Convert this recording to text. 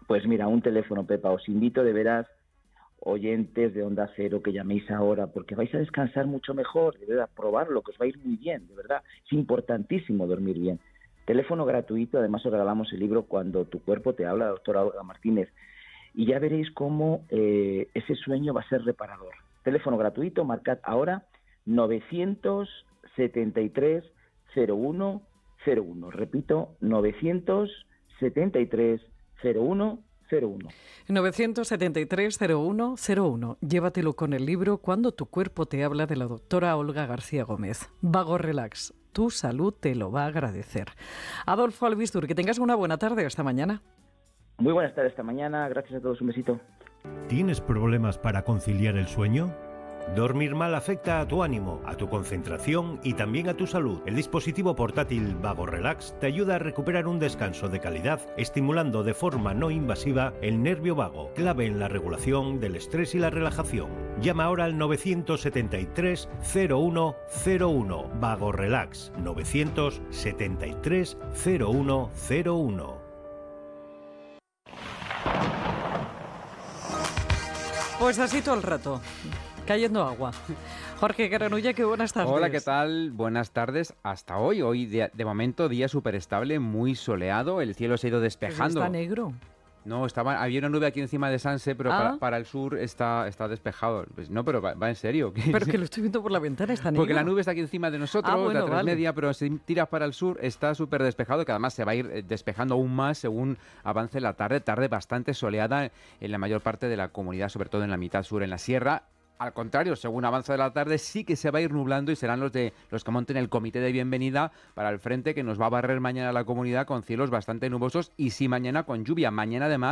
Pues mira, un teléfono, Pepa, os invito de veras, oyentes de Onda Cero, que llaméis ahora, porque vais a descansar mucho mejor, de verdad, probarlo, que os va a ir muy bien, de verdad. Es importantísimo dormir bien. Teléfono gratuito, además os regalamos el libro Cuando tu cuerpo te habla, doctora Olga Martínez, y ya veréis cómo ese sueño va a ser reparador. Teléfono gratuito, marcad ahora 973 01 01. Repito, 973 01 01. 973-0101. Llévatelo con el libro Cuando tu cuerpo te habla, de la doctora Olga García Gómez. Vago Relax. Tu salud te lo va a agradecer. Adolfo Albistur, que tengas una buena tarde. Hasta mañana. Muy buenas tardes, hasta mañana. Gracias a todos. Un besito. ¿Tienes problemas para conciliar el sueño? Dormir mal afecta a tu ánimo, a tu concentración y también a tu salud. El dispositivo portátil Vago Relax te ayuda a recuperar un descanso de calidad, estimulando de forma no invasiva el nervio vago, clave en la regulación del estrés y la relajación. Llama ahora al 973 0101. Vago Relax 973 0101. Pues así todo el rato, cayendo agua. Jorge Caranulla, qué buenas tardes. Hola, ¿qué tal? Buenas tardes. Hasta hoy. Hoy, de momento, día súper estable, muy soleado. El cielo se ha ido despejando. Pues está negro. No, había una nube aquí encima de Sanse, pero para el sur está despejado. Pues no, pero va en serio. Pero que lo estoy viendo por la ventana, está negro. Porque la nube está aquí encima de nosotros, bueno, de la vale. media, pero si tiras para el sur está súper despejado, que además se va a ir despejando aún más según avance la tarde bastante soleada en la mayor parte de la comunidad, sobre todo en la mitad sur, en la sierra. Al contrario, según avanza la tarde, sí que se va a ir nublando y serán los que monten el comité de bienvenida para el frente que nos va a barrer mañana la comunidad con cielos bastante nubosos y sí mañana con lluvia. Mañana además